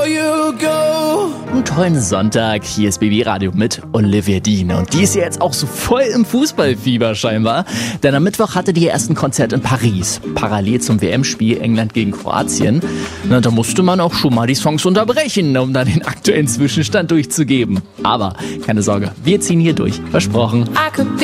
Einen tollen Sonntag, hier ist BB Radio mit Olivia Dean und die ist ja jetzt auch so voll im Fußballfieber scheinbar, denn am Mittwoch hatte die ersten Konzert in Paris, parallel zum WM-Spiel England gegen Kroatien. Na, da musste man auch schon mal die Songs unterbrechen, um dann den aktuellen Zwischenstand durchzugeben. Aber keine Sorge, wir ziehen hier durch, versprochen.